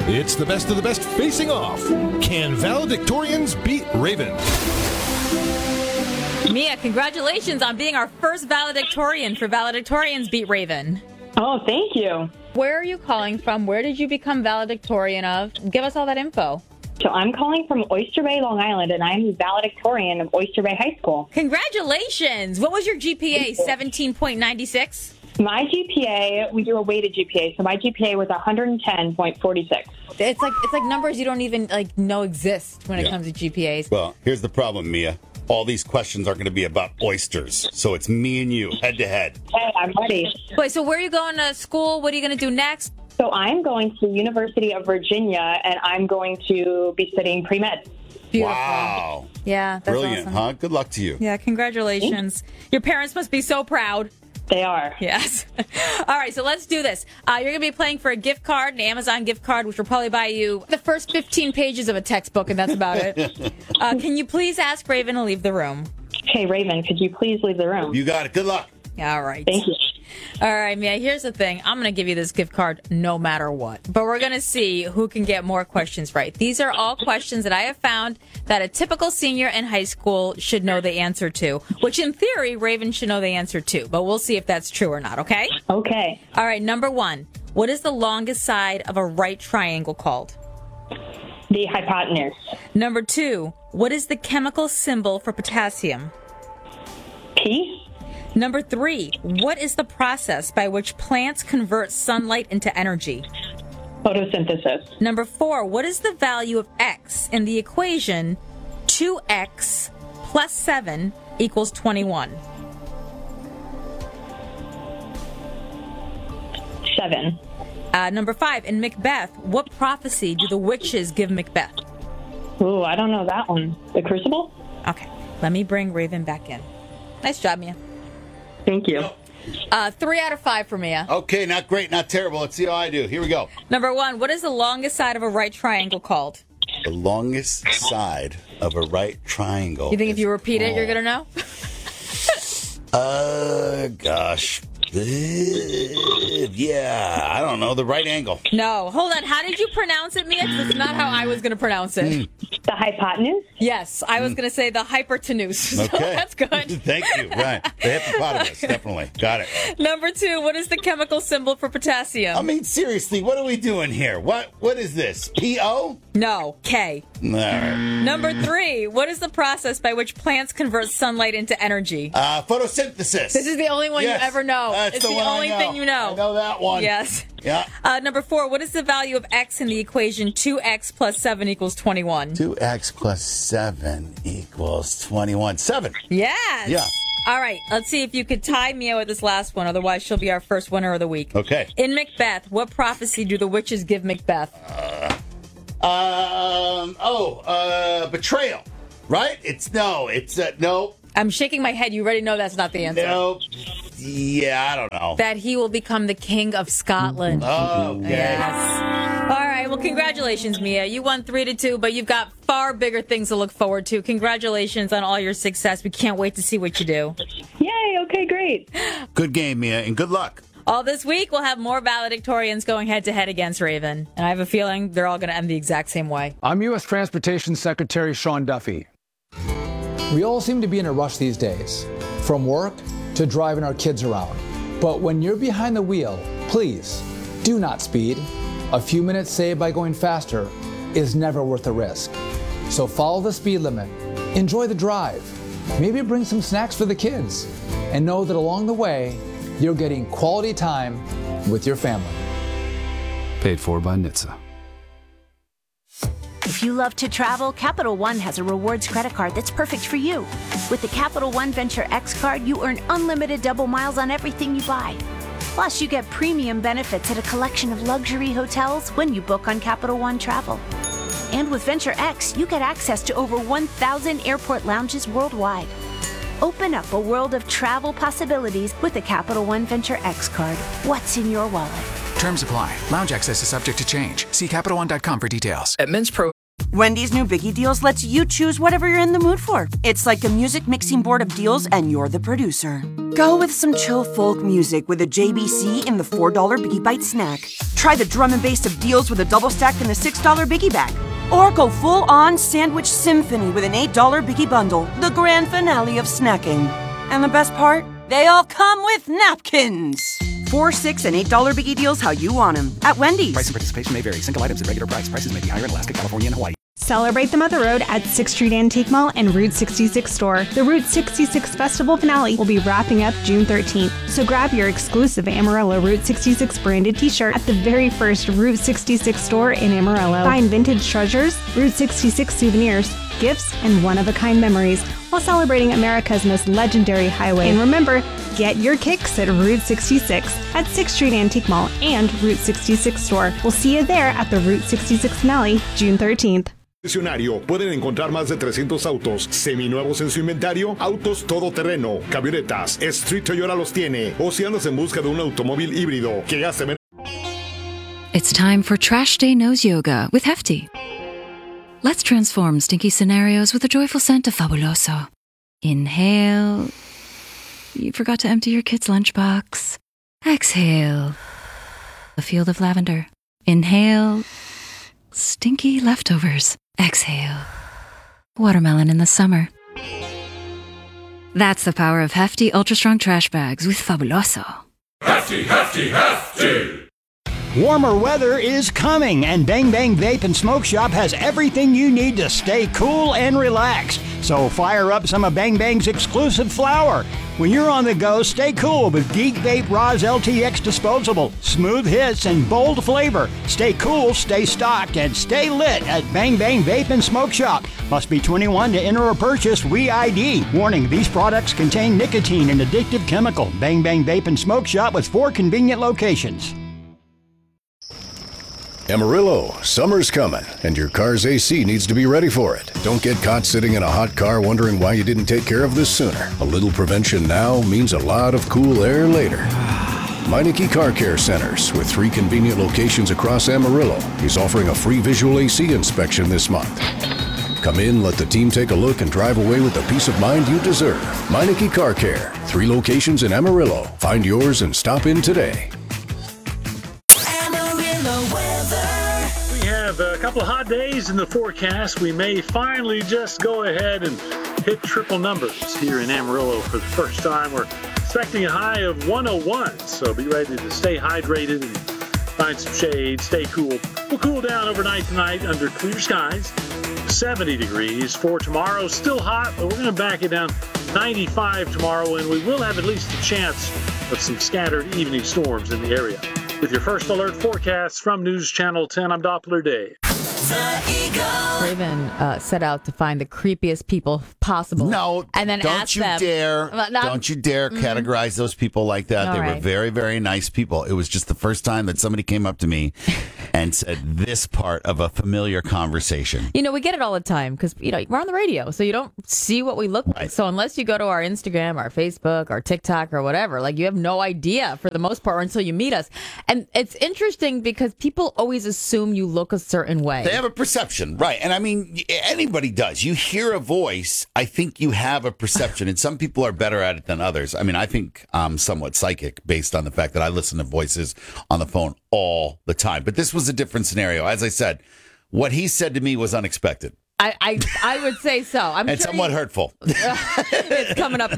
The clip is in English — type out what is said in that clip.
It's the best of the best facing off. Can valedictorians beat Raven? Mia, congratulations on being our first valedictorian for Valedictorians Beat Raven. Oh, thank you. Where are you calling from? Where did you become valedictorian of? Give us all that info. So I'm calling from Oyster Bay, Long Island, and I'm the valedictorian of Oyster Bay High School. Congratulations. What was your GPA? 17.96? My GPA, we do a weighted GPA, so my GPA was 110.46. It's like numbers you don't even know exist when it comes to GPAs. Well, here's the problem, Mia. All these questions are going to be about oysters. So it's me and you, head to head. Hey, I'm ready. Wait, so where are you going to school? What are you going to do next? So I'm going to the University of Virginia, and I'm going to be studying pre-med. Beautiful. Wow. Yeah, that's Brilliant, awesome. huh? Good luck to you. Yeah, congratulations. Your parents must be so proud. They are. Yes. All right, so let's do this. You're going to be playing for a gift card, an Amazon gift card, which will probably buy you the first 15 pages of a textbook, and that's about it. Can you please ask Raven to leave the room? Hey, Raven, could you please leave the room? You got it. Good luck. All right. Thank you. All right, Mia, here's the thing. I'm going to give you this gift card no matter what. But we're going to see who can get more questions right. These are all questions that I have found that a typical senior in high school should know the answer to, which in theory, Raven should know the answer to. But we'll see if that's true or not, okay? Okay. All right, number one. What is the longest side of a right triangle called? The hypotenuse. Number two. What is the chemical symbol for potassium? P. Number three. What is the process by which plants convert sunlight into energy? Photosynthesis. Number four. What is the value of x in the equation 2x plus 7 equals 21? 7. Number five. In Macbeth, what prophecy do the witches give Macbeth? Ooh, I don't know that one. The Crucible? Okay. Let me bring Raven back in. Nice job, Mia. Thank you. 3 out of 5 for Mia. Okay, not great, not terrible. Let's see how I do. Here we go. Number one. What is the longest side of a right triangle called? The longest side of a right triangle. You think if you repeat it, you're going to know? Gosh. Yeah, I don't know. The right angle. No. Hold on. How did you pronounce it, Mia? 'Cause that's not how I was going to pronounce it. The hypotenuse? Yes. I was going to say the hypertenuse. So Okay. that's good. Thank you. Right. The hippopotamus. Definitely. Got it. Number two. What is the chemical symbol for potassium? I mean, seriously, what are we doing here? What is this? P-O? No. K. All right. Number three. What is the process by which plants convert sunlight into energy? Photosynthesis. This is the only one Yes, you ever know. That's It's the one I only know. thing you know. I know that one. Yes. Yeah. Number four. What is the value of x in the equation 2x plus 7 equals 21? 2x plus 7 equals 21. 7. Yes. Yeah. All right. Let's see if you could tie Mia with this last one. Otherwise, she'll be our first winner of the week. Okay. In Macbeth, what prophecy do the witches give Macbeth? Betrayal. Right? No. I'm shaking my head. You already know that's not the answer. No. Yeah, I don't know. That he will become the king of Scotland. Oh, okay. Yes. All right. Well, congratulations, Mia. You won 3-2, but you've got far bigger things to look forward to. Congratulations on all your success. We can't wait to see what you do. Yay, okay, great. Good game, Mia, and good luck. All this week, we'll have more valedictorians going head-to-head against Raven. And I have a feeling they're all going to end the exact same way. I'm U.S. Transportation Secretary Sean Duffy. We all seem to be in a rush these days, from work to driving our kids around. But when you're behind the wheel, please do not speed. A few minutes saved by going faster is never worth the risk. So follow the speed limit, enjoy the drive, maybe bring some snacks for the kids, and know that along the way, you're getting quality time with your family. Paid for by NHTSA. If you love to travel, Capital One has a rewards credit card that's perfect for you. With the Capital One Venture X card, you earn unlimited double miles on everything you buy. Plus, you get premium benefits at a collection of luxury hotels when you book on Capital One Travel. And with Venture X, you get access to over 1,000 airport lounges worldwide. Open up a world of travel possibilities with the Capital One Venture X card. What's in your wallet? Terms apply. Lounge access is subject to change. See CapitalOne.com for details. At Men's Pro, Wendy's new Biggie Deals lets you choose whatever you're in the mood for. It's like a music mixing board of deals, and you're the producer. Go with some chill folk music with a JBC in the $4 Biggie Bite snack. Try the drum and bass of deals with a double stack in the $6 Biggie bag. Or go full-on sandwich symphony with an $8 Biggie bundle, the grand finale of snacking. And the best part? They all come with napkins. $4, $6, and $8 Biggie Deals how you want them at Wendy's. Price and participation may vary. Single items at regular price. Prices may be higher in Alaska, California, and Hawaii. Celebrate the Mother Road at 6th Street Antique Mall and Route 66 store. The Route 66 Festival finale will be wrapping up June 13th. So grab your exclusive Amarillo Route 66 branded t-shirt at the very first Route 66 store in Amarillo. Find vintage treasures, Route 66 souvenirs, gifts, and one-of-a-kind memories while celebrating America's most legendary highway. And remember, get your kicks at Route 66 at 6th Street Antique Mall and Route 66 store. We'll see you there at the Route 66 finale, June 13th. Pueden encontrar más de 300 autos seminuevos en su inventario, autos todoterreno, camionetas. Street Toyota los tiene. O si andas en busca de un automóvil híbrido que gaste menos. It's time for Trash Day Nose Yoga with Hefty. Let's transform stinky scenarios with a joyful scent of Fabuloso. Inhale. You forgot to empty your kid's lunchbox. Exhale. A field of lavender. Inhale. Stinky leftovers. Exhale. Watermelon in the summer. That's the power of Hefty Ultra Strong Trash Bags with Fabuloso. Hefty, Hefty, Hefty! Warmer weather is coming, and Bang Bang Vape and Smoke Shop has everything you need to stay cool and relaxed. So fire up some of Bang Bang's exclusive flower. When you're on the go, stay cool with Geek Vape Roz LTX Disposable. Smooth hits and bold flavor. Stay cool, stay stocked, and stay lit at Bang Bang Vape and Smoke Shop. Must be 21 to enter or purchase WeID. Warning, these products contain nicotine and addictive chemical. Bang Bang Vape and Smoke Shop with 4 convenient locations. Amarillo, summer's coming, and your car's AC needs to be ready for it. Don't get caught sitting in a hot car wondering why you didn't take care of this sooner. A little prevention now means a lot of cool air later. Meineke Car Care Centers, with 3 convenient locations across Amarillo, is offering a free visual AC inspection this month. Come in, let the team take a look, and drive away with the peace of mind you deserve. Meineke Car Care, 3 locations in Amarillo. Find yours and stop in today. A couple of hot days in the forecast. We may finally just go ahead and hit triple numbers here in Amarillo for the first time. We're expecting a high of 101, so be ready to stay hydrated and find some shade, stay cool. We'll cool down overnight tonight under clear skies. 70 degrees for tomorrow. Still hot, but we're going to back it down. 95 tomorrow, and we will have at least a chance of some scattered evening storms in the area. With your first alert forecast from News Channel 10, I'm Doppler Dave. Raven set out to find the creepiest people possible. No, and then don't you dare categorize those people like that. They were very, very nice people. It was just the first time that somebody came up to me and said this part of a familiar conversation. You know, we get it all the time because, you know, we're on the radio, so you don't see what we look like. So unless you go to our Instagram, our Facebook, our TikTok, or whatever, like, you have no idea for the most part until you meet us. And it's interesting because people always assume you look a certain way. They have a perception, right? And I mean, anybody does. You hear a voice, I think you have a perception, and some people are better at it than others. I mean, I think I'm somewhat psychic based on the fact that I listen to voices on the phone all the time. But this was a different scenario. As I said, what he said to me was unexpected. I would say so. I'm and sure somewhat hurtful. It's coming up